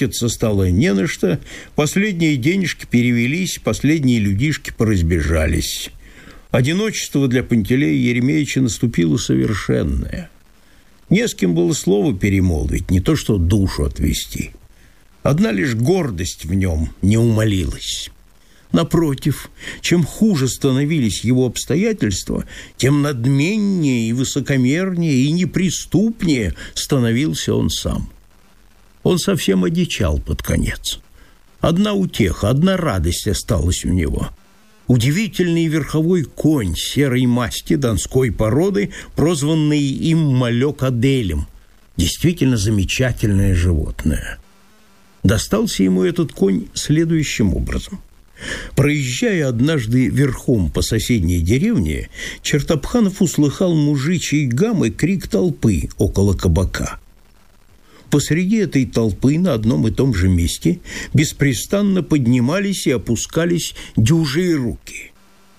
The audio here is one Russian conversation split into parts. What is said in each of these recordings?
охотиться стало не на что, последние денежки перевелись, последние людишки поразбежались. Одиночество для Пантелея Еремеевича наступило совершенное. Не с кем было слово перемолвить, не то что душу отвести. Одна лишь гордость в нем не умолилась. Напротив, чем хуже становились его обстоятельства, тем надменнее и высокомернее и неприступнее становился он сам. Он совсем одичал под конец. Одна утеха, одна радость осталась у него. Удивительный верховой конь серой масти донской породы, прозванный им Малек-Аделем. Действительно замечательное животное. Достался ему этот конь следующим образом. Проезжая однажды верхом по соседней деревне, Чертопханов услыхал мужичий гам и крик толпы около кабака. Посреди этой толпы на одном и том же месте беспрестанно поднимались и опускались дюжие руки.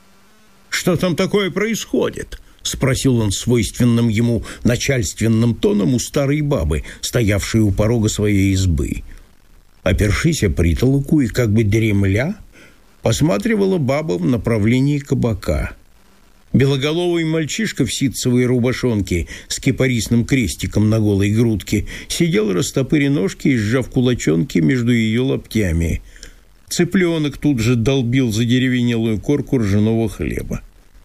«Что там такое происходит?» — спросил он свойственным ему начальственным тоном у старой бабы, стоявшей у порога своей избы. Опершись о притолоку и как бы дремля, посматривала баба в направлении кабака. Белоголовый мальчишка в ситцевой рубашонке с кипарисным крестиком на голой грудке сидел, растопыря ножки и сжав кулачонки между ее локтями. Цыпленок тут же долбил задеревенелую корку ржаного хлеба.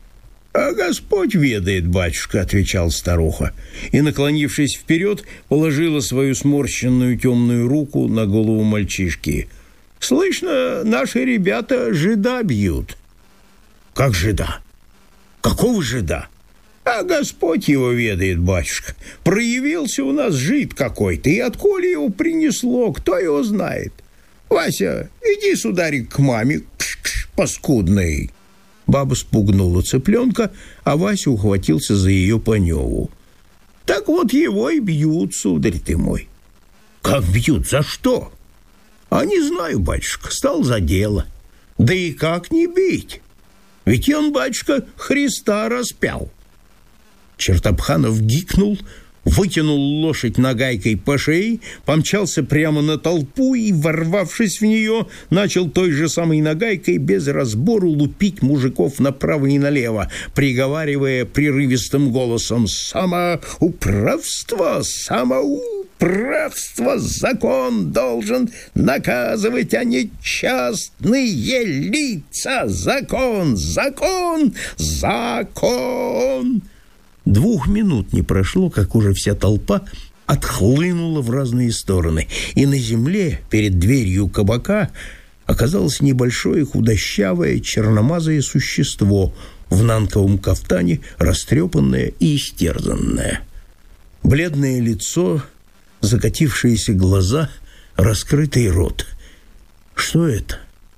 «А Господь ведает, батюшка», — отвечал старуха, и, наклонившись вперед, положила свою сморщенную темную руку на голову мальчишки. «Слышно, наши ребята жида бьют». «Как жида? Какого жида?» «А Господь его ведает, батюшка. Проявился у нас жид какой-то, и откуда его принесло, кто его знает. Вася, иди, сударик, к маме, кш-кш, паскудный». Баба спугнула цыпленка, а Вася ухватился за ее поневу. «Так вот его и бьют, сударь ты мой». «Как бьют? За что?» «А не знаю, батюшка, стал за дело. Да и как не бить? Ведь он, батюшка, Христа распял». Чертопханов гикнул, вытянул лошадь нагайкой по шее, помчался прямо на толпу и, ворвавшись в нее, начал той же самой нагайкой без разбору лупить мужиков направо и налево, приговаривая прерывистым голосом: «Самоуправство! Самоуправство! Закон должен наказывать, а не частные лица! Закон! Закон! Закон!» 2 минут не прошло, как уже вся толпа отхлынула в разные стороны, и на земле перед дверью кабака оказалось небольшое худощавое черномазое существо в нанковом кафтане, растрепанное и истерзанное. Бледное лицо, закатившиеся глаза, раскрытый рот. Что это?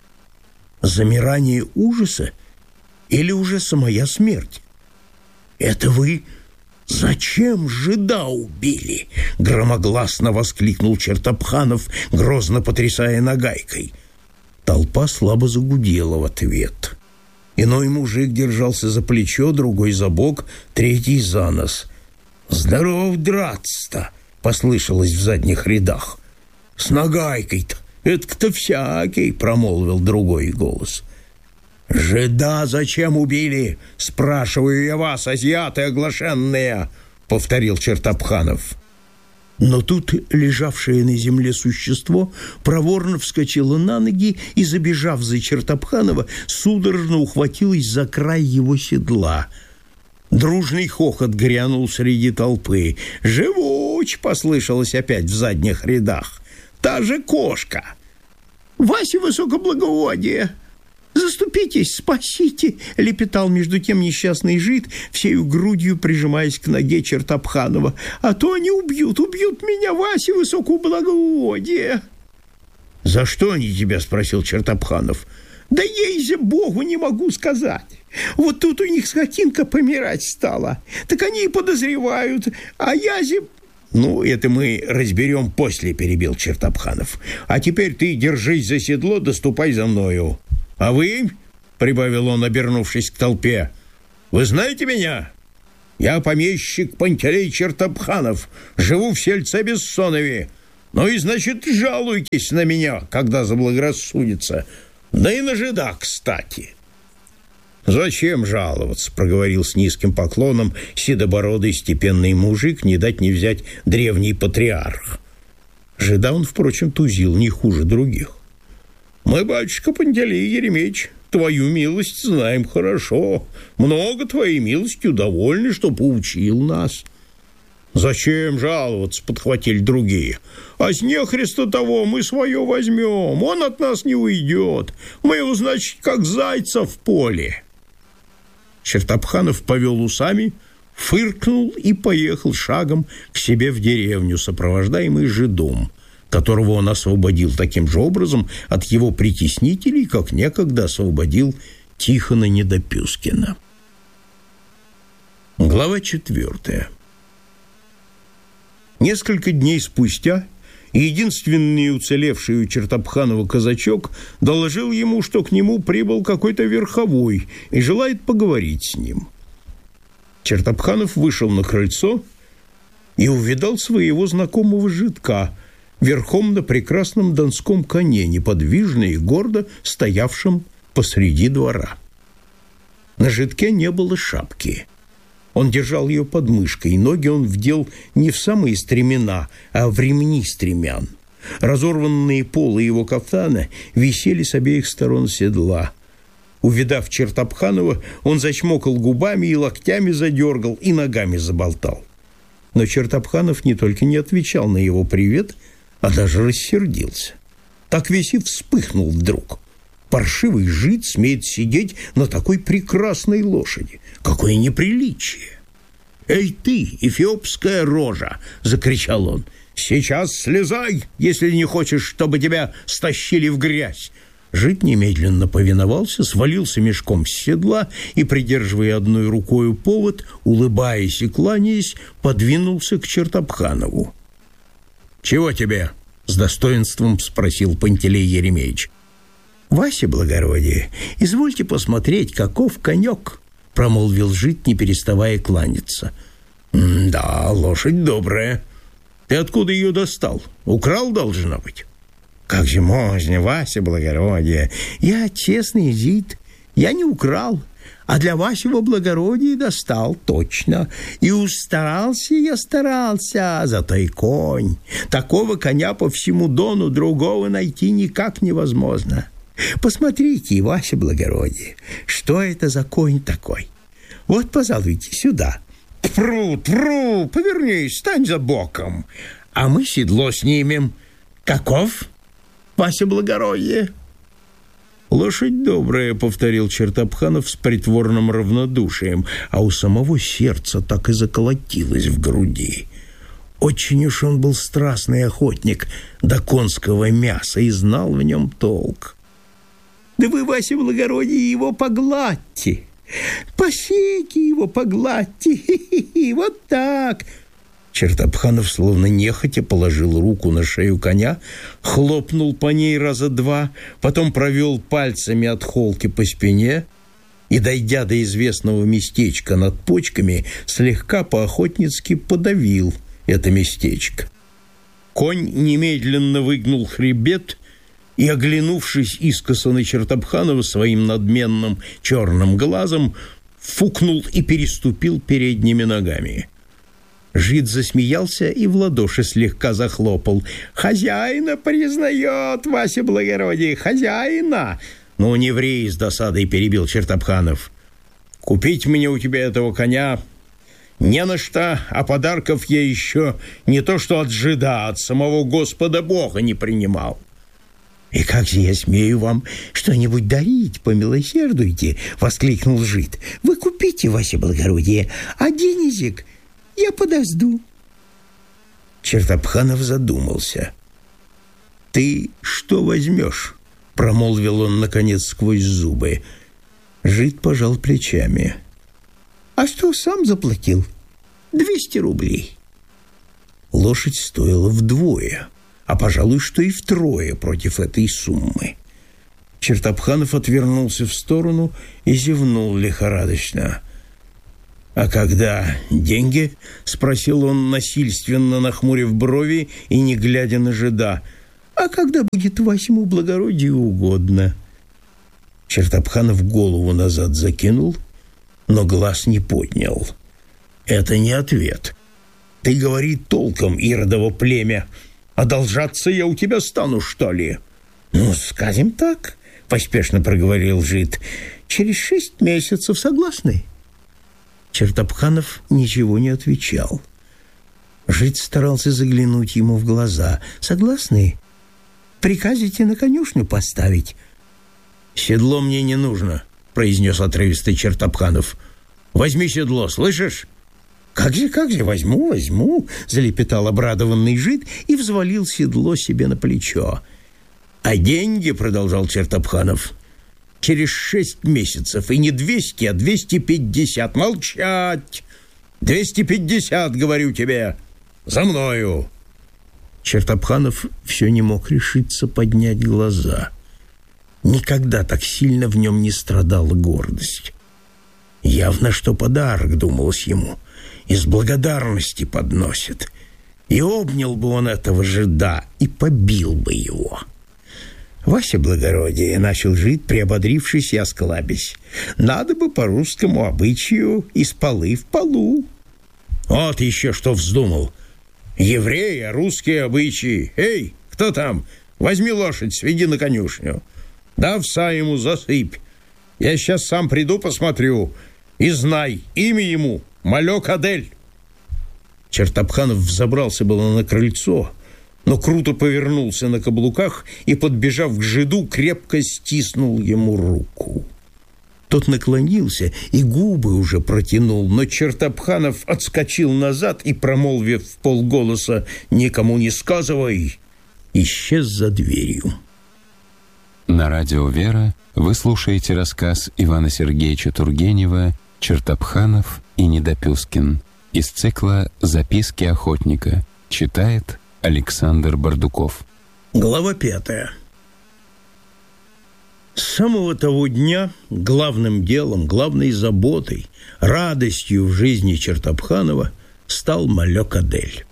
Замирание ужаса или уже самая смерть? «Это вы зачем жида убили?» — громогласно воскликнул Чертопханов, грозно потрясая нагайкой. Толпа слабо загудела в ответ. Иной мужик держался за плечо, другой за бок, третий за нос. «Здоров драться-то!» — послышалось в задних рядах. «С нагайкой-то! Это кто всякий!» — промолвил другой голос. «Жида зачем убили? Спрашиваю я вас, азиаты оглашенные!» — повторил Чертопханов. Но тут лежавшее на земле существо проворно вскочило на ноги и, забежав за Чертопханова, судорожно ухватилось за край его седла. Дружный хохот грянул среди толпы. «Живуч!» — послышалось опять в задних рядах. «Та же кошка!» «Вася высокоблагородие! Заступитесь, спасите!» — лепетал между тем несчастный жид, всею грудью прижимаясь к ноге Чертопханова. «А то они убьют меня, Вася высокоблагородие!» «За что они тебя?» — спросил Чертопханов. «Да ей-же Богу не могу сказать. Вот тут у них скотинка помирать стала. Так они и подозревают, а я-же...» «Ну, это мы разберем после», — перебил Чертопханов. «А теперь ты держись за седло, да ступай за мною. А вы, — прибавил он, обернувшись к толпе, — вы знаете меня? Я помещик Пантелей Чертопханов, живу в сельце Бессонове. Ну и, значит, жалуйтесь на меня, когда заблагорассудится. Да и на жида, кстати». «Зачем жаловаться?» — проговорил с низким поклоном седобородый степенный мужик, не дать не взять древний патриарх. Жида он, впрочем, тузил не хуже других. «Мы, батюшка Пантелей Еремеич, твою милость знаем хорошо. Много твоей милостью довольны, что поучил нас». «Зачем жаловаться?» — подхватили другие. «А с нехриста того мы свое возьмем, он от нас не уйдет. Мы его, значит, как зайца в поле». Чертопханов повел усами, фыркнул и поехал шагом к себе в деревню, сопровождаемый жидом, которого он освободил таким же образом от его притеснителей, как некогда освободил Тихона Недопюскина. Глава 4. Несколько дней спустя единственный уцелевший у Чертопханова казачок доложил ему, что к нему прибыл какой-то верховой и желает поговорить с ним. Чертопханов вышел на крыльцо и увидал своего знакомого жидка верхом на прекрасном донском коне, неподвижно и гордо стоявшем посреди двора. На жидке не было шапки. Он держал ее под мышкой, и ноги он вдел не в самые стремена, а в ремни стремян. Разорванные полы его кафтана висели с обеих сторон седла. Увидав Чертопханова, он зачмокал губами и локтями задергал, и ногами заболтал. Но Чертопханов не только не отвечал на его привет, а даже рассердился. Так весь и вспыхнул вдруг. Паршивый жид смеет сидеть на такой прекрасной лошади. Какое неприличие! «Эй ты, эфиопская рожа!» — закричал он. «Сейчас слезай, если не хочешь, чтобы тебя стащили в грязь!» Жид немедленно повиновался, свалился мешком с седла и, придерживая одной рукой повод, улыбаясь и кланяясь, подвинулся к Чертопханову. «Чего тебе?» — с достоинством спросил Пантелей Еремеич. «Ваше благородие, извольте посмотреть, каков конек», — промолвил жид, не переставая кланяться. «Да, лошадь добрая. Ты откуда ее достал? Украл, должно быть?» «Как же можно, ваше благородие? Я честный жид, я не украл, а для вашего благородия достал точно. И уж старался я, зато и конь. Такого коня по всему Дону другого найти никак невозможно. Посмотрите, ваше благородие, что это за конь такой? Вот, пожалуйте, сюда. Тфру, повернись, стань за боком, а мы седло снимем. Каков, ваше благородие?» «Лошадь добрая», — повторил Чертопханов с притворным равнодушием, а у самого сердца так и заколотилось в груди. Очень уж он был страстный охотник до конского мяса и знал в нем толк. «Да вы, ваше благородие, его погладьте, по щеке его погладьте, вот так». Чертопханов словно нехотя положил руку на шею коня, хлопнул по ней раза два, потом провел пальцами от холки по спине и, дойдя до известного местечка над почками, слегка по-охотницки подавил это местечко. Конь немедленно выгнул хребет и, оглянувшись искоса на Чертопханова своим надменным черным глазом, фукнул и переступил передними ногами. Жид засмеялся и в ладоши слегка захлопал. «Хозяина признает, ваше благородие, хозяина!» «Ну, не ври!» — с досадой перебил Чертопханов. «Купить мне у тебя этого коня не на что, а подарков я еще не то что от жида, от самого Господа Бога не принимал». «И как же я смею вам что-нибудь дарить, помилосердуйте!» — воскликнул жид. «Вы купите, ваше благородие, а денежек я подожду». Чертопханов задумался. «Ты что возьмешь?» — промолвил он, наконец, сквозь зубы. Жид пожал плечами. «А что сам заплатил? 200 рублей». Лошадь стоила вдвое, а, пожалуй, что и втрое против этой суммы. Чертопханов отвернулся в сторону и зевнул лихорадочно. «А когда деньги?» – спросил он, насильственно нахмурив брови и не глядя на жида. «А когда будет вашему благородию угодно?» Чертопханов голову назад закинул, но глаз не поднял. «Это не ответ. Ты говори толком, иродово племя. Одолжаться я у тебя стану, что ли?» «Ну, скажем так», – поспешно проговорил жид. «Через 6 месяцев, согласны?» Чертопханов ничего не отвечал. Жид старался заглянуть ему в глаза. «Согласны? Прикажете на конюшню поставить?» «Седло мне не нужно», — произнес отрывистый Чертопханов. «Возьми седло, слышишь?» «Как же, возьму», — залепетал обрадованный жид и взвалил седло себе на плечо. «А деньги», — продолжал Чертопханов, — «через 6 месяцев, и не 200, а 250. Молчать! 250, говорю тебе! За мною!» Чертопханов все не мог решиться поднять глаза. Никогда так сильно в нем не страдала гордость. Явно, что подарок, думалось ему, из благодарности подносит. И обнял бы он этого жида, и побил бы его. «Ваше благородие», — начал жид, приободрившись и осклабясь, «надо бы по русскому обычаю из полы в полу». «Вот еще что вздумал! Евреи, а русские обычаи! Эй, кто там? Возьми лошадь, сведи на конюшню. Да овса ему засыпь. Я сейчас сам приду, посмотрю. И знай, имя ему Малек-Адель». Чертопханов взобрался было на крыльцо, но круто повернулся на каблуках и, подбежав к жиду, крепко стиснул ему руку. Тот наклонился и губы уже протянул, но Чертопханов отскочил назад и, промолвив вполголоса «никому не сказывай», исчез за дверью. На радио «Вера» вы слушаете рассказ Ивана Сергеевича Тургенева «Чертопханов и Недопюскин» из цикла «Записки охотника». Читает Александр Бардуков. Глава 5. С самого того дня главным делом, главной заботой, радостью в жизни Чертопханова стал Малек-Адель.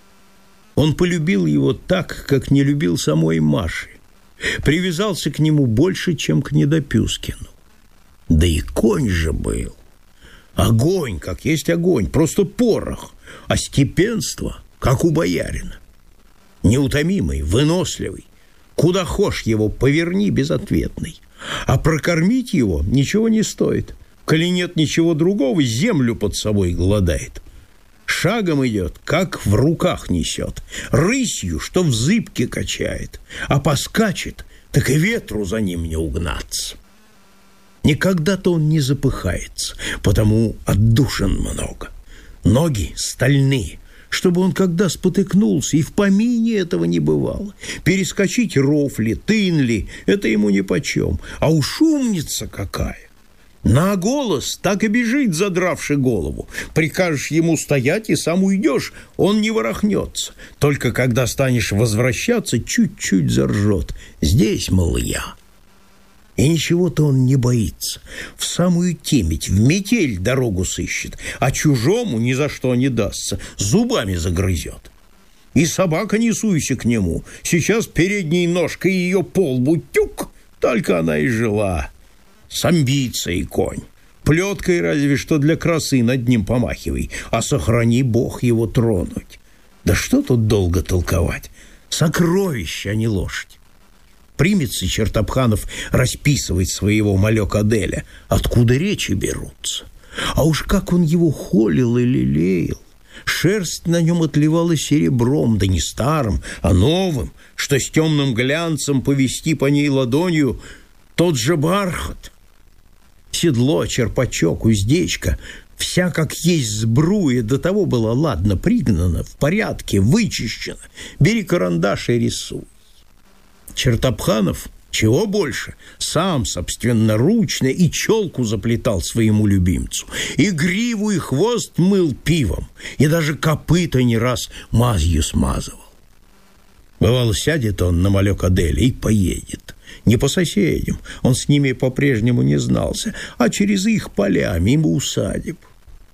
Он полюбил его так, как не любил самой Маши. Привязался к нему больше, чем к Недопюскину. Да и конь же был. Огонь, как есть огонь, просто порох, а степенство, как у боярина. Неутомимый, выносливый, куда хошь его поверни, безответный. А прокормить его ничего не стоит. Коли нет ничего другого, землю под собой гладает. Шагом идет, как в руках несет, рысью, что в зыбке качает, а поскачет, так и ветру за ним не угнаться. Никогда-то он не запыхается, потому отдушин много. Ноги стальные, чтобы он когда спотыкнулся, и в помине этого не бывало. Перескочить ров ли, тын ли, это ему нипочем, а уж умница какая. На голос так и бежит, задравши голову. Прикажешь ему стоять, и сам уйдешь, он не ворохнется. Только когда станешь возвращаться, чуть-чуть заржет. Здесь, мол, я. И ничего-то он не боится. В самую темить, в метель дорогу сыщет, а чужому ни за что не дастся, зубами загрызет. И собака, не суйся к нему, сейчас передней ножкой ее по лбу тюк, только она и жила. С амбицией конь. Плеткой разве что для красы над ним помахивай, а сохрани Бог его тронуть. Да что тут долго толковать? Сокровище, а не лошадь. Примется Чертопханов расписывать своего Малек-Аделя, откуда речи берутся. А уж как он его холил и лелеял. Шерсть на нем отливала серебром, да не старым, а новым, что с темным глянцем повести по ней ладонью тот же бархат. Седло, черпачок, уздечка, вся как есть сбруя, до того была ладно пригнана, в порядке, вычищена. Бери карандаш и рисуй. Чертопханов, чего больше, сам собственноручно и челку заплетал своему любимцу, и гриву, и хвост мыл пивом, и даже копыта не раз мазью смазывал. Бывало, сядет он на Малек-Аделя и поедет. Не по соседям, он с ними по-прежнему не знался, а через их поля, мимо усадеб.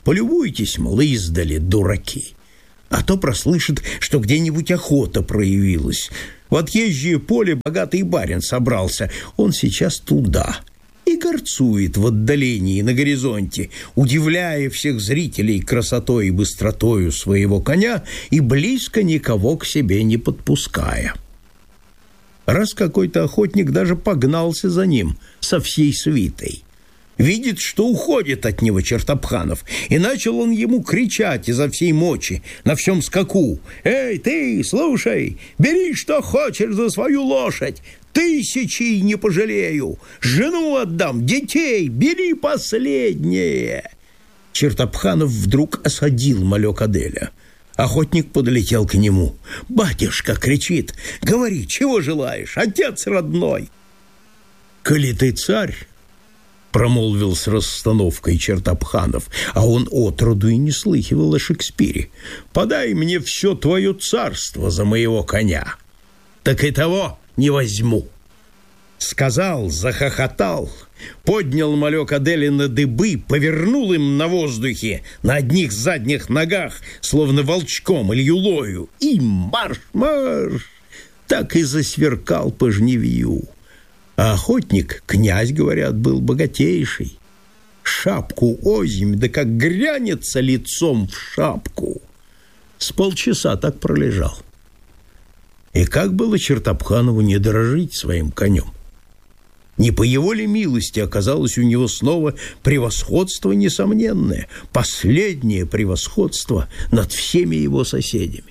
Полюбуйтесь, мол, издали, дураки. А то прослышит, что где-нибудь охота проявилась. В отъезжее поле богатый барин собрался. Он сейчас туда и горцует в отдалении на горизонте, удивляя всех зрителей красотой и быстротою своего коня и близко никого к себе не подпуская. Раз какой-то охотник даже погнался за ним со всей свитой. Видит, что уходит от него Чертопханов, и начал он ему кричать изо всей мочи, на всем скаку: «Эй, ты, слушай, бери, что хочешь за свою лошадь, 1000 не пожалею, жену отдам, детей, бери последнее!» Чертопханов вдруг осадил Малек-Аделя. Охотник подлетел к нему. «Батюшка!» — кричит. «Говори, чего желаешь, отец родной?» «Коли ты царь, — промолвил с расстановкой Чертопханов, а он отроду и не слыхивал о Шекспире, — подай мне все твое царство за моего коня. Так и того не возьму». Сказал, захохотал, поднял Малек-Аделя на дыбы, повернул им на воздухе на одних задних ногах, словно волчком или юлою, и марш-марш, так и засверкал по жневью. А охотник, князь, говорят, был богатейший. Шапку озимь, да как грянется лицом в шапку. С полчаса так пролежал. И как было Чертопханову не дорожить своим конем? Не по его ли милости оказалось у него снова превосходство несомненное, последнее превосходство над всеми его соседями?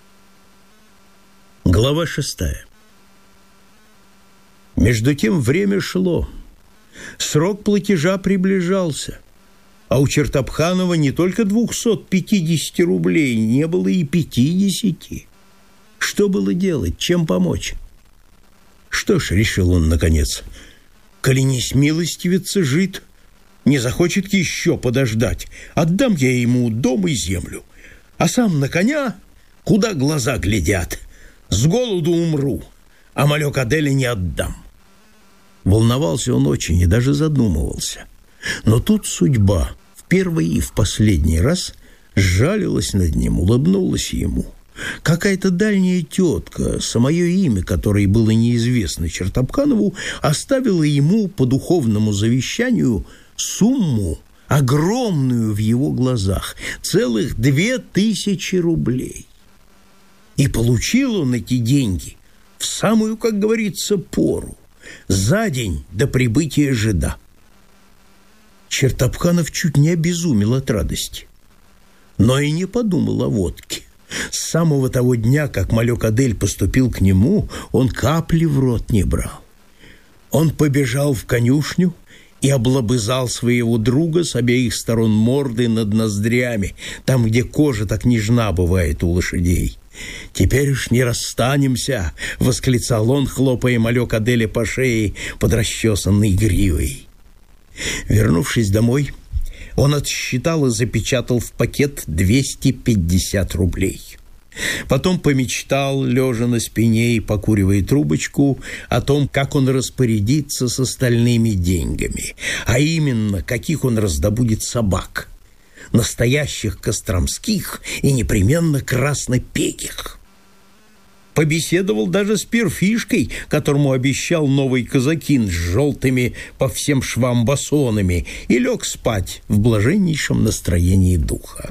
Глава 6. Между тем время шло. Срок платежа приближался, а у Чертопханова не только 250 рублей, не было и 50. Что было делать, чем помочь? Что ж, решил он наконец, коли не смилостивится жид, не захочет еще подождать, отдам я ему дом и землю, а сам на коня, куда глаза глядят, с голоду умру, а Малек-Аделя не отдам. Волновался он очень и даже задумывался. Но тут судьба в первый и в последний раз сжалилась над ним, улыбнулась ему. Какая-то дальняя тетка, самое имя которой было неизвестно Чертопханову, оставила ему по духовному завещанию сумму, огромную в его глазах, целых 2000 рублей. И получил он эти деньги в самую, как говорится, пору, за день до прибытия жида. Чертопханов чуть не обезумел от радости, но и не подумал о водке. С самого того дня, как Малек-Адель поступил к нему, он капли в рот не брал. Он побежал в конюшню и облобызал своего друга с обеих сторон морды над ноздрями, там, где кожа так нежна бывает у лошадей. «Теперь уж не расстанемся!» — восклицал он, хлопая Малек-Аделя по шее под расчесанной гривой. Вернувшись домой, он отсчитал и запечатал в пакет 250 рублей. Потом помечтал, лежа на спине и покуривая трубочку, о том, как он распорядится с остальными деньгами, а именно, каких он раздобудет собак, настоящих костромских и непременно краснопегих. Побеседовал даже с Перфишкой, которому обещал новый казакин с желтыми по всем швам басонами, и лег спать в блаженнейшем настроении духа.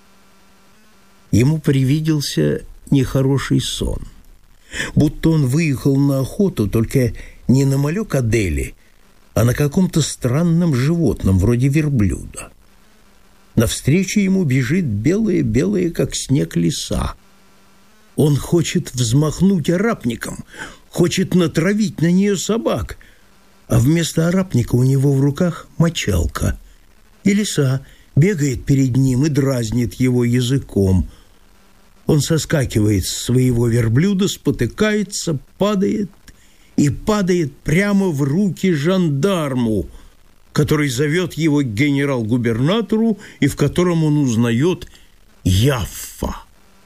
Ему привиделся нехороший сон, будто он выехал на охоту, только не на Малек-Аделе, а на каком-то странном животном, вроде верблюда. Навстречу ему бежит белая-белая, как снег, лиса. Он хочет взмахнуть арапником, хочет натравить на нее собак, а вместо арапника у него в руках мочалка. И лиса бегает перед ним и дразнит его языком. Он соскакивает с своего верблюда, спотыкается, падает и падает прямо в руки жандарму, который зовет его к генерал-губернатору и в котором он узнает Яффа.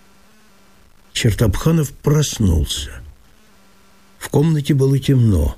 Чертопханов проснулся. В комнате было темно.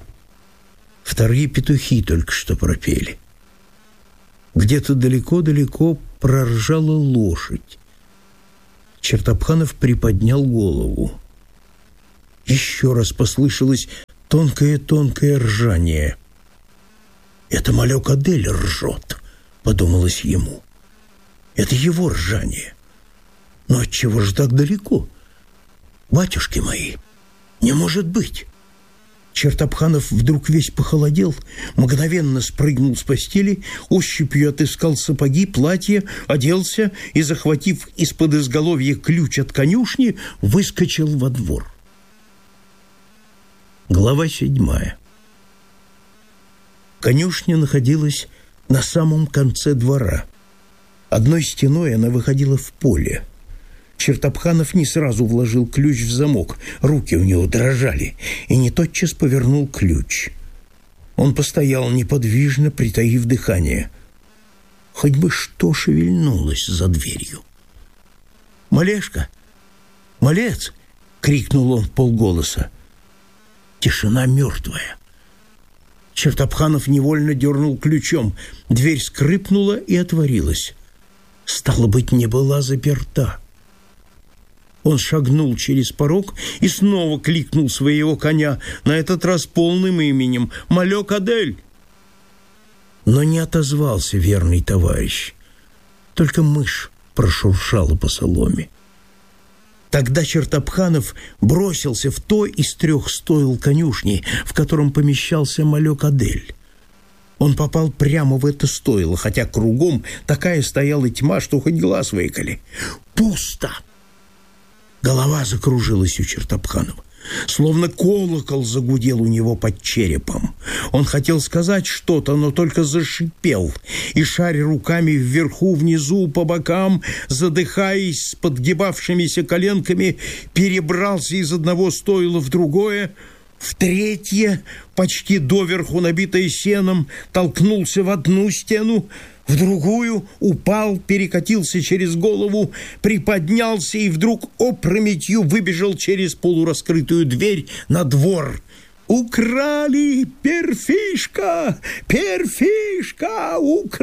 Вторые петухи только что пропели. Где-то далеко-далеко проржала лошадь. Чертопханов приподнял голову. Еще раз послышалось тонкое-тонкое ржание. «Это Малек-Адель ржет», — подумалось ему. «Это его ржание. Но отчего же так далеко? Батюшки мои, не может быть!» Чертопханов вдруг весь похолодел, мгновенно спрыгнул с постели, ощупью отыскал сапоги, платье, оделся и, захватив из-под изголовья ключ от конюшни, выскочил во двор. Глава 7. Конюшня находилась на самом конце двора. Одной стеной она выходила в поле. Чертопханов не сразу вложил ключ в замок, руки у него дрожали, и не тотчас повернул ключ. Он постоял неподвижно, притаив дыхание. Хоть бы что шевельнулось за дверью. «Малешка! Малец!» — крикнул он вполголоса. Тишина мертвая. Чертопханов невольно дернул ключом. Дверь скрипнула и отворилась. Стало быть, не была заперта. Он шагнул через порог и снова кликнул своего коня, на этот раз полным именем — Малек-Адель. Но не отозвался верный товарищ. Только мышь прошуршала по соломе. Тогда Чертопханов бросился в то из 3 стойл конюшни, в котором помещался Малек-Адель. Он попал прямо в это стойло, хотя кругом такая стояла тьма, что хоть глаз выколи. Пусто! Голова закружилась у Чертопханова. Словно колокол загудел у него под черепом. Он хотел сказать что-то, но только зашипел, и, шаря руками вверху, внизу, по бокам, задыхаясь с подгибавшимися коленками, перебрался из одного стойла в другое, в третье, почти доверху набитое сеном, толкнулся в одну стену, в другую, упал, перекатился через голову, приподнялся и вдруг опрометью выбежал через полураскрытую дверь на двор. «Украли! Перфишка! Перфишка!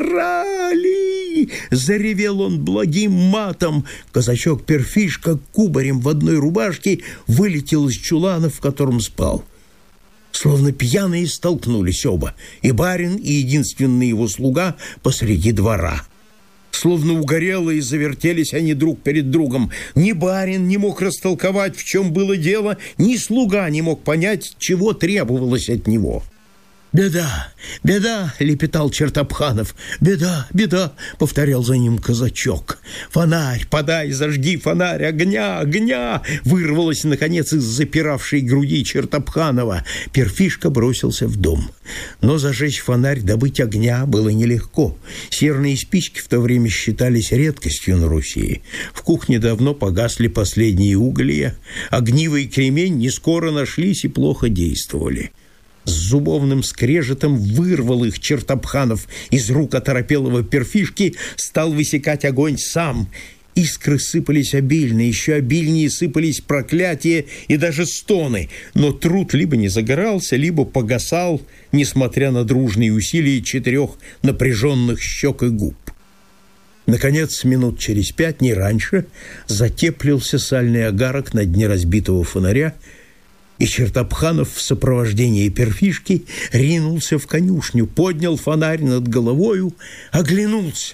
Украли!» Заревел он благим матом. Казачок Перфишка кубарем в одной рубашке вылетел из чулана, в котором спал. Словно пьяные столкнулись оба, и барин, и единственный его слуга посреди двора. Словно угорелые завертелись они друг перед другом. Ни барин не мог растолковать, в чем было дело, ни слуга не мог понять, чего требовалось от него. «Беда, беда!» — лепетал Чертопханов. «Беда, беда!» — повторял за ним казачок. «Фонарь, подай, зажги фонарь! Огня, огня!» — вырвалось, наконец, из запиравшей груди Чертопханова. Перфишка бросился в дом. Но зажечь фонарь, добыть огня было нелегко. Серные спички в то время считались редкостью на Руси. В кухне давно погасли последние уголья. Огнивый кремень не скоро нашлись и плохо действовали. С зубовным скрежетом вырвал их Чертопханов из рук оторопелого Перфишки, стал высекать огонь сам. Искры сыпались обильно, еще обильнее сыпались проклятия и даже стоны, но труд либо не загорался, либо погасал, несмотря на дружные усилия 4 напряженных щек и губ. Наконец, минут через 5, не раньше, затеплился сальный огарок на дне разбитого фонаря, и Чертопханов в сопровождении Перфишки ринулся в конюшню, поднял фонарь над головою, оглянулся.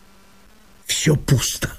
Все пусто.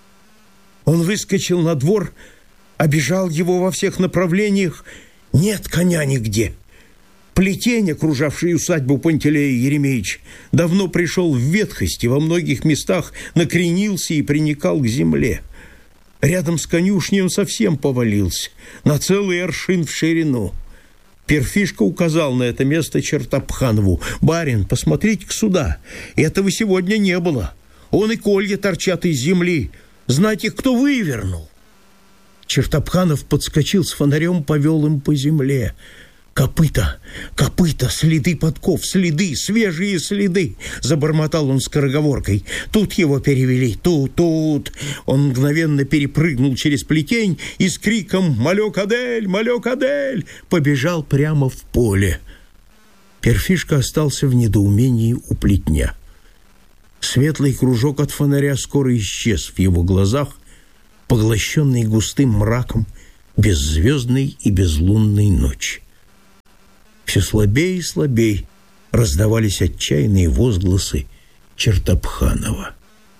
Он выскочил на двор, обежал его во всех направлениях. Нет коня нигде. Плетень, окружавший усадьбу Пантелея Еремеевича, давно пришел в ветхость и во многих местах накренился и приникал к земле. Рядом с конюшней он совсем повалился, на целый аршин в ширину. Перфишка указал на это место Чертопханову. «Барин, посмотрите-ка сюда, этого сегодня не было. Он и колья торчат из земли. Знаете, кто вывернул?» Чертопханов подскочил с фонарем, повел им по земле. «Копыта, копыта, следы подков, следы, свежие следы!» — забормотал он скороговоркой. «Тут его перевели, тут!» Он мгновенно перепрыгнул через плетень и с криком «Малек-Адель! Малек-Адель!» побежал прямо в поле. Перфишка остался в недоумении у плетня. Светлый кружок от фонаря скоро исчез в его глазах, поглощенный густым мраком беззвездной и безлунной ночи. Все слабее и слабее раздавались отчаянные возгласы Чертопханова.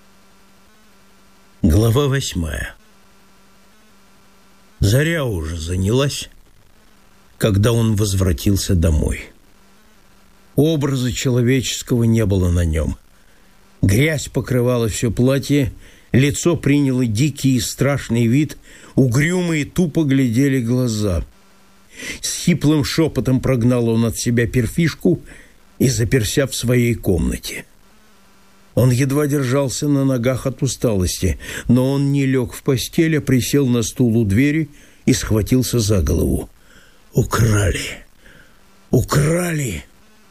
Глава 8. Заря уже занялась, когда он возвратился домой. Образа человеческого не было на нем. Грязь покрывала все платье, лицо приняло дикий и страшный вид, угрюмые тупо глядели глаза. С хиплым шепотом прогнал он от себя перфишку и заперся в своей комнате. Он едва держался на ногах от усталости, но он не лег в постель, а присел на стул у двери и схватился за голову. Украли! Украли!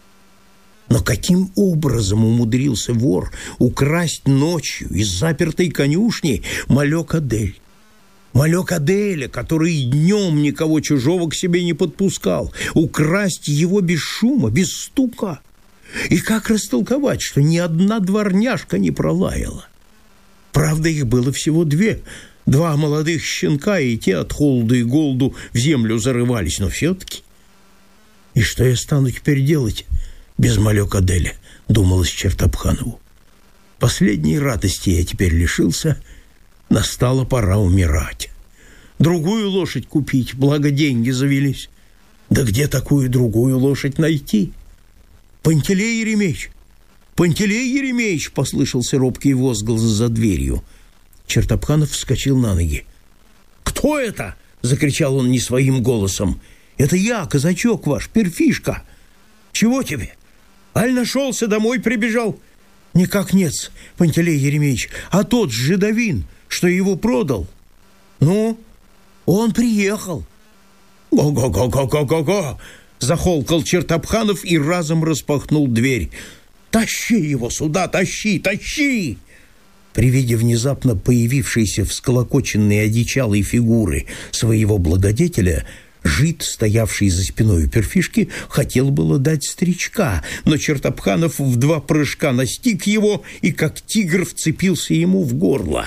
Но каким образом умудрился вор украсть ночью из запертой конюшни Малек-Адель? Малек-Аделя, который днем никого чужого к себе не подпускал, украсть его без шума, без стука. И как растолковать, что ни одна дворняжка не пролаяла? Правда, их было всего два молодых щенка, и те от холода и голоду в землю зарывались, но все-таки. И что я стану теперь делать без Малек-Аделя, думалось Чертопханову. Последней радости я теперь лишился, настала пора умирать. Другую лошадь купить, благо деньги завелись. Да где такую другую лошадь найти? «Пантелей Еремеич! Пантелей Еремеич!» — послышался робкий возглас за дверью. Чертопханов вскочил на ноги. «Кто это?» — закричал он не своим голосом. «Это я, казачок ваш, перфишка. Чего тебе? Аль нашелся, домой прибежал?» «Никак нет, Пантелей Еремеич, а тот жидовин, что его продал. Ну, он приехал». «Го-го-го-го-го-го-го!» — захолкал Чертопханов и разом распахнул дверь. «Тащи его сюда, тащи, тащи!» При виде внезапно появившейся всколокоченной одичалой фигуры своего благодетеля, жид, стоявший за спиной у перфишки, хотел было дать стричка, но Чертопханов в 2 прыжка настиг его и, как тигр, вцепился ему в горло.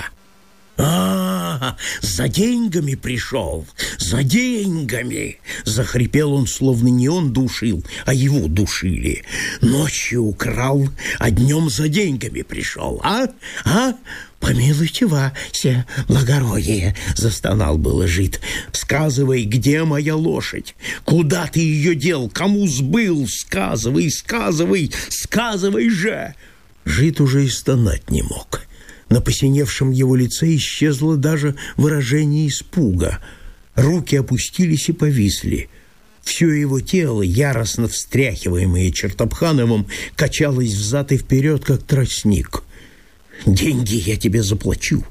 За деньгами пришел, за деньгами!» — захрипел он, словно не он душил, а его душили. «Ночью украл, а днем за деньгами пришел, а? Помилуйте, Вася, благородие!» — застонал было жид. «Сказывай, где моя лошадь? Куда ты ее дел? Кому сбыл? Сказывай, сказывай, сказывай же!» Жид уже и стонать не мог. На посиневшем его лице исчезло даже выражение испуга. Руки опустились и повисли. Все его тело, яростно встряхиваемое Чертопхановым, качалось взад и вперед, как тростник. «Деньги я тебе заплачу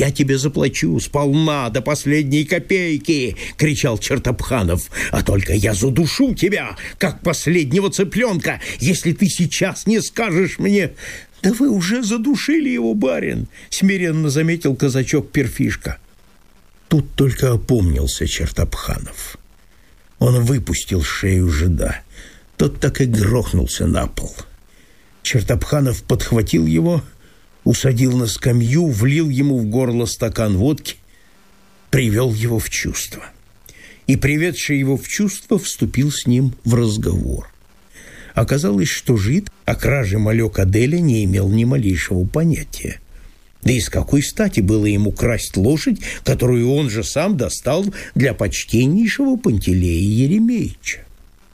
сполна до последней копейки!» — кричал Чертопханов. «А только я задушу тебя, как последнего цыпленка, если ты сейчас не скажешь мне...» «Да вы уже задушили его, барин!» — смиренно заметил казачок перфишка. Тут только опомнился Чертопханов. Он выпустил шею жида. Тот так и грохнулся на пол. Чертопханов подхватил его, усадил на скамью, влил ему в горло стакан водки, привел его в чувство. И, приведший его в чувство, вступил с ним в разговор. Оказалось, что жид о краже Малек-Аделя не имел ни малейшего понятия. Да и с какой стати было ему красть лошадь, которую он же сам достал для почтеннейшего Пантелея Еремеича?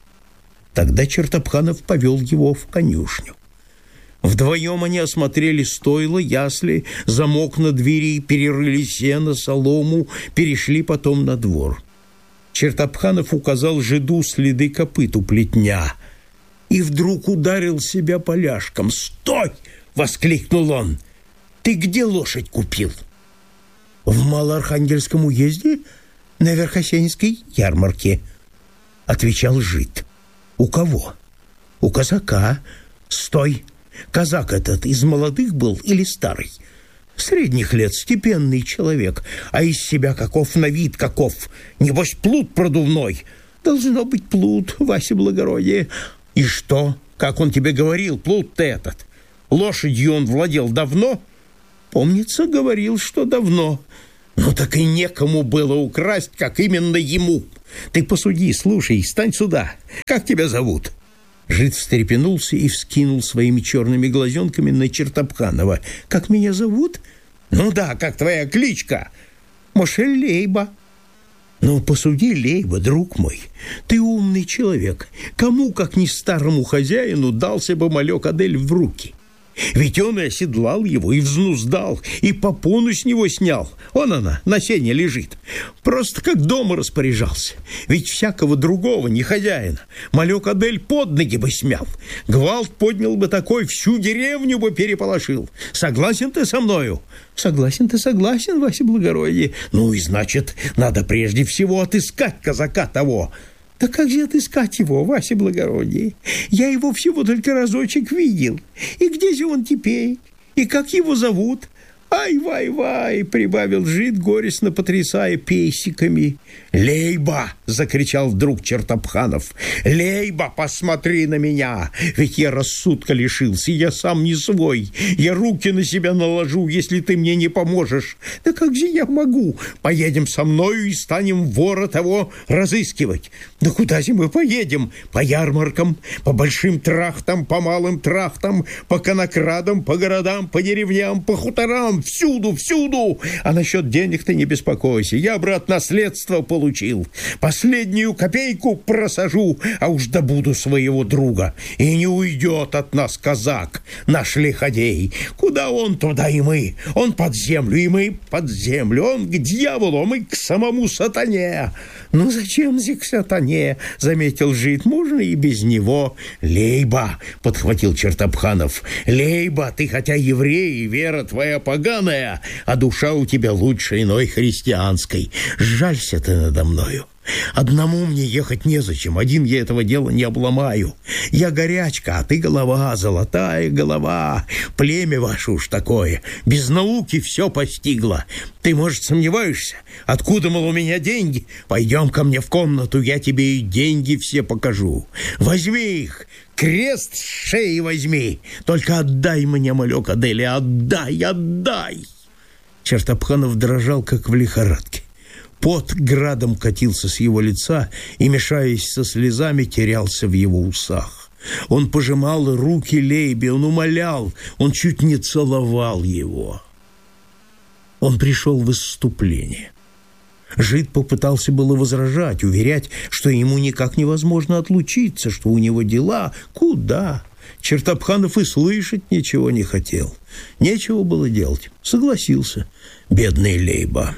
Тогда Чертопханов повел его в конюшню. Вдвоем они осмотрели стойла, ясли, замок на двери, перерыли сено, солому, перешли потом на двор. Чертопханов указал жиду следы копыт у плетня и вдруг ударил себя поляшком. «Стой!» — воскликнул он. «Ты где лошадь купил?» «В Малоархангельском уезде, на Верхосенской ярмарке», — отвечал жид. «У кого?» «У казака». «Стой! Казак этот из молодых был или старый?» «Средних лет, степенный человек, а из себя каков на вид каков. Небось, плут продувной». «Должно быть плут, Вася благородие». «И что? Как он тебе говорил, плут-то этот?» Лошадью он владел давно? Помнится, говорил, что давно. Ну так и некому было украсть, как именно ему. Ты посуди, слушай, стань сюда. Как тебя зовут? Жид встрепенулся и вскинул своими черными глазенками на Чертопханова. Как меня зовут? Ну да, как твоя кличка? Моше Лейба. Ну, посуди, Лейба, друг мой, ты умный человек. Кому, как не старому хозяину, дался бы малек Адель в руки? Ведь он и оседлал его, и взнуздал, и попону с него снял. Вон она, на сене лежит. Просто как дома распоряжался. Ведь всякого другого, не хозяина, малек Адель под ноги бы смял. Гвалт поднял бы такой, всю деревню бы переполошил. Согласен ты со мною? Согласен ты, согласен, ваше благородие. Ну и значит, надо прежде всего отыскать казака того. Да как же отыскать его, ваше благородие? Я его всего только разочек видел. И где же он теперь? И как его зовут? «Ай-вай-вай!» — прибавил жид, горестно потрясая пейсиками. «Лейба!» — закричал вдруг Чертопханов. «Лейба, посмотри на меня! Ведь я рассудка лишился, я сам не свой. Я руки на себя наложу, если ты мне не поможешь. Да как же я могу? Поедем со мною и станем вора того разыскивать. Да куда же мы поедем? По ярмаркам, по большим трахтам, по малым трахтам, по конокрадам, по городам, по деревням, по хуторам. Всюду, всюду. А насчет денег ты не беспокойся. Я, брат, наследство получил. Последнюю копейку просажу, а уж добуду своего друга. И не уйдет от нас казак, наш лиходей. Куда он, туда и мы. Он под землю, и мы под землю. Он к дьяволу, мы к самому сатане. Ну, зачем же к сатане, заметил жид. Можно и без него. Лейба, подхватил Чертопханов. Лейба, ты хотя еврей, и вера твоя поганая, а душа у тебя лучше иной христианской. Жалься ты надо мною. Одному мне ехать незачем, один я этого дела не обломаю. Я горячка, а ты голова, золотая голова. Племя ваше уж такое, без науки все постигло. Ты, может, сомневаешься? Откуда, мол, у меня деньги? Пойдем ко мне в комнату, я тебе и деньги все покажу. Возьми их, крест с шеи возьми. Только отдай мне малек Адели, отдай, отдай. Чертопханов дрожал, как в лихорадке. Пот градом катился с его лица и, мешаясь со слезами, терялся в его усах. Он пожимал руки Лейбе, он умолял, он чуть не целовал его. Он пришел в исступление. Жид попытался было возражать, уверять, что ему никак невозможно отлучиться, что у него дела. Куда? Чертопханов и слышать ничего не хотел. Нечего было делать. Согласился бедный Лейба.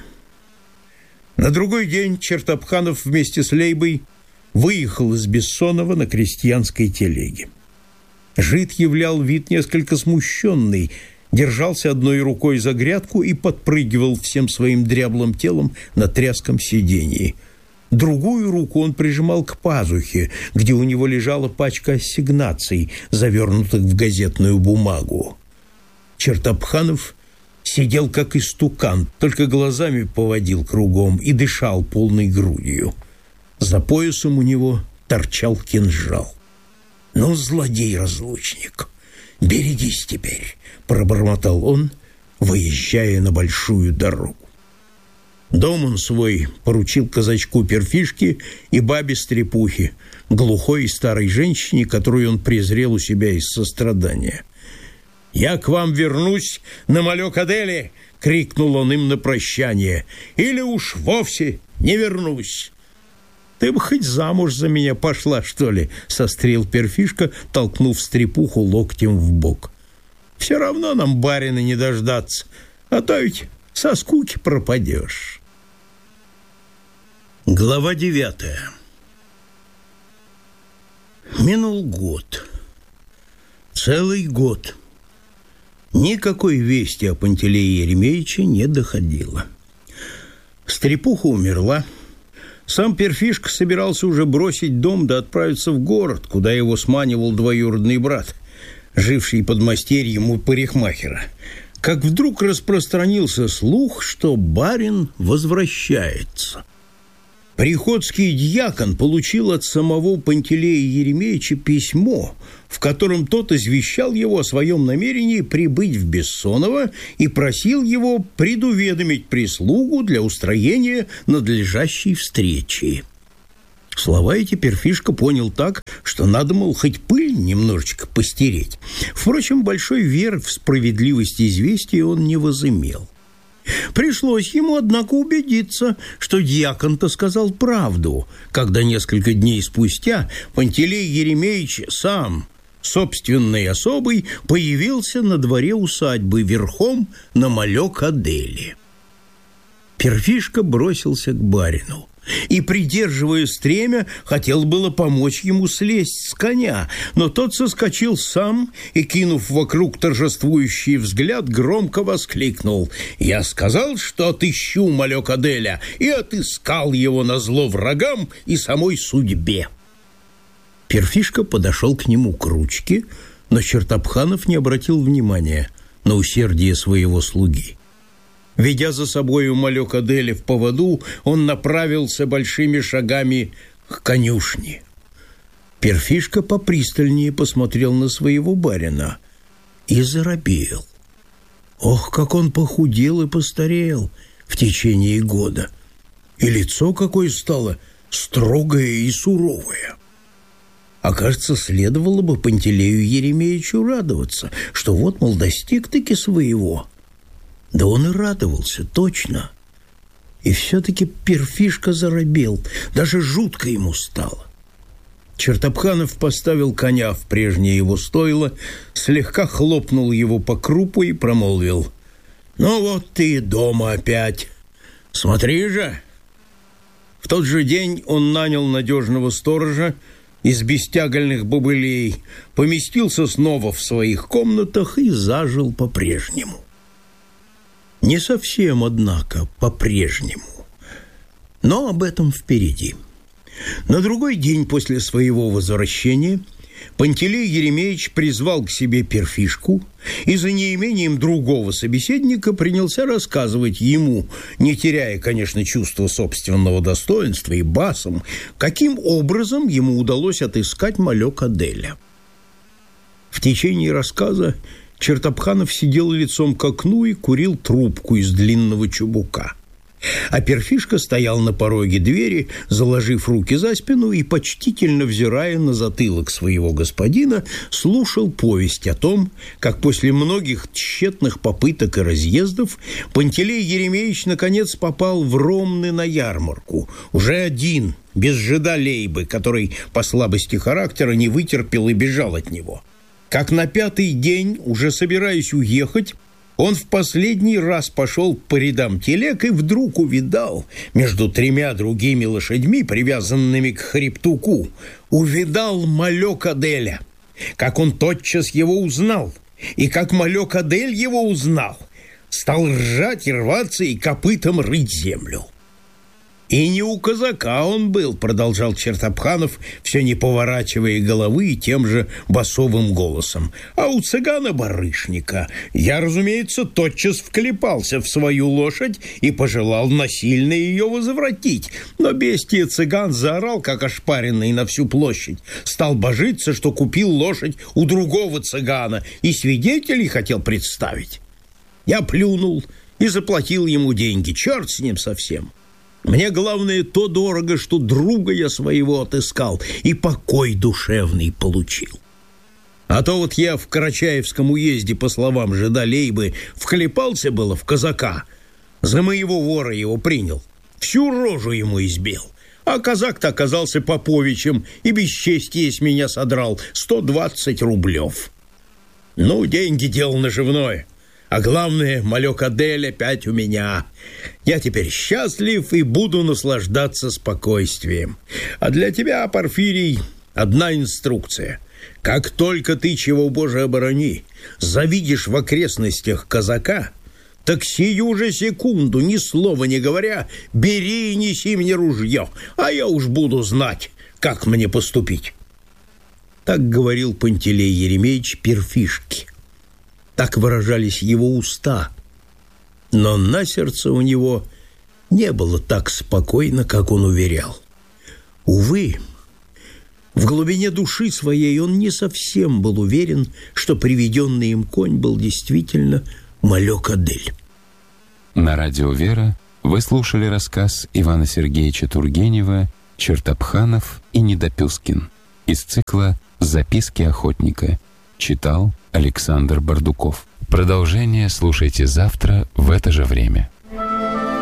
На другой день Чертопханов вместе с Лейбой выехал из Бессонова на крестьянской телеге. Жид являл вид несколько смущенный, держался одной рукой за грядку и подпрыгивал всем своим дряблым телом на тряском сиденье. Другую руку он прижимал к пазухе, где у него лежала пачка ассигнаций, завернутых в газетную бумагу. Чертопханов сидел как истукан, только глазами поводил кругом и дышал полной грудью. За поясом у него торчал кинжал. «Ну, злодей-разлучник, берегись теперь», — пробормотал он, выезжая на большую дорогу. Дом он свой поручил казачку Перфишке и бабе Стрепухе, глухой и старой женщине, которую он презрел у себя из сострадания. «Я к вам вернусь на малек Адели!» — крикнул он им на прощание. «Или уж вовсе не вернусь!» «Ты бы хоть замуж за меня пошла, что ли?» — сострил Перфишка, толкнув Стрепуху локтем в бок. «Все равно нам барина не дождаться, а то ведь со скуки пропадешь». Глава 9. Минул год. Целый год. Никакой вести о Пантелее Еремеевиче не доходило. Стрепуха умерла. Сам Перфишка собирался уже бросить дом да отправиться в город, куда его сманивал двоюродный брат, живший под мастерьем у парикмахера. Как вдруг распространился слух, что барин возвращается. Приходский дьякон получил от самого Пантелея Еремеевича письмо, в котором тот извещал его о своем намерении прибыть в Бессоново и просил его предуведомить прислугу для устроения надлежащей встречи. Слова эти Перфишка понял так, что надо, мол, хоть пыль немножечко постереть. Впрочем, большой веры в справедливость известия он не возымел. Пришлось ему, однако, убедиться, что дьякон-то сказал правду, когда несколько дней спустя Пантелей Еремеевич сам, собственной особой, появился на дворе усадьбы верхом на Малек-Аделе. Перфишка бросился к барину и, придерживая стремя, хотел было помочь ему слезть с коня, но тот соскочил сам и, кинув вокруг торжествующий взгляд, громко воскликнул: «Я сказал, что отыщу Малек-Аделя, и отыскал его назло врагам и самой судьбе». Перфишка подошел к нему к ручке, но Чертопханов не обратил внимания на усердие своего слуги. Ведя за собою Малек-Аделя в поводу, он направился большими шагами к конюшне. Перфишка попристальнее посмотрел на своего барина и заробел. Ох, как он похудел и постарел в течение года! И лицо какое стало строгое и суровое! А кажется, следовало бы Пантелею Еремеевичу радоваться, что вот, мол, достиг-таки своего. Да он и радовался, точно. И все-таки Перфишка заробел, даже жутко ему стало. Чертопханов поставил коня в прежнее его стойло, слегка хлопнул его по крупу и промолвил: «Ну вот ты дома опять. Смотри же». В тот же день он нанял надежного сторожа из бестягольных бобылей, поместился снова в своих комнатах и зажил по-прежнему. Не совсем, однако, по-прежнему. Но об этом впереди. На другой день после своего возвращения Пантелей Еремеевич призвал к себе Перфишку и за неимением другого собеседника принялся рассказывать ему, не теряя, конечно, чувства собственного достоинства и басом, каким образом ему удалось отыскать Малек-Аделя. В течение рассказа Чертопханов сидел лицом к окну и курил трубку из длинного чубука. А Перфишка стоял на пороге двери, заложив руки за спину и, почтительно взирая на затылок своего господина, слушал повесть о том, как после многих тщетных попыток и разъездов Пантелей Еремеевич наконец попал в Ромны на ярмарку, уже один, без жида Лейбы, который по слабости характера не вытерпел и бежал от него. Как на пятый день, уже собираясь уехать, он в последний раз пошел по рядам телег и вдруг увидал между тремя другими лошадьми, привязанными к хребтуку, увидал Малек-Аделя. Как он тотчас его узнал, и как Малек-Адель его узнал, стал ржать и рваться и копытом рыть землю. «И не у казака он был», — продолжал Чертопханов, все не поворачивая головы и тем же басовым голосом, «а у цыгана-барышника. Я, разумеется, тотчас вклепался в свою лошадь и пожелал насильно ее возвратить. Но бестия цыган заорал, как ошпаренный, на всю площадь, стал божиться, что купил лошадь у другого цыгана и свидетелей хотел представить. Я плюнул и заплатил ему деньги, черт с ним совсем. Мне главное то дорого, что друга я своего отыскал и покой душевный получил. А то вот я в Карачаевском уезде, по словам жида Лейбы, вклепался было в казака, за моего вора его принял, всю рожу ему избил, а казак-то оказался поповичем и бесчестие с меня содрал 120 рублев. Ну, деньги дело наживное. А главное, Малек-Адель опять у меня. Я теперь счастлив и буду наслаждаться спокойствием. А для тебя, Порфирий, одна инструкция. Как только ты, чего Боже оборони, завидишь в окрестностях казака, так сию же секунду, ни слова не говоря, бери и неси мне ружье, а я уж буду знать, как мне поступить». Так говорил Пантелей Еремеевич Перфишке. Так выражались его уста, но на сердце у него не было так спокойно, как он уверял. Увы, в глубине души своей он не совсем был уверен, что приведенный им конь был действительно Малек-Адель. На радио «Вера» вы слушали рассказ Ивана Сергеевича Тургенева «Чертопханов и Недопюскин» из цикла «Записки охотника». Читал Александр Бардуков. Продолжение слушайте завтра в это же время.